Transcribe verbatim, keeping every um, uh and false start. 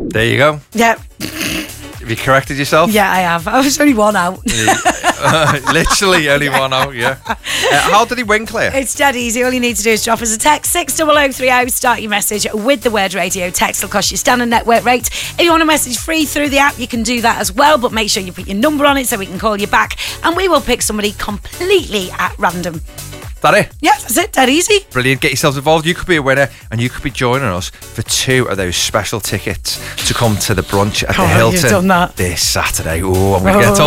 There you go. Yeah. Have you corrected yourself? Yeah, I have. I was only one out. uh, literally only one out, yeah. Uh, how did he win, Claire? It's dead easy. All you need to do is drop us a text, six double oh three oh, start your message with the word radio. Text will cost you standard network rate. If you want a message free through the app, you can do that as well, but make sure you put your number on it so we can call you back, and we will pick somebody completely at random. That it? Yeah, that's it. Dead easy. Brilliant. Get yourselves involved. You could be a winner, and you could be joining us for two of those special tickets to come to the brunch at Oh, the Hilton you've done that. this Saturday. Oh, I'm going to get told.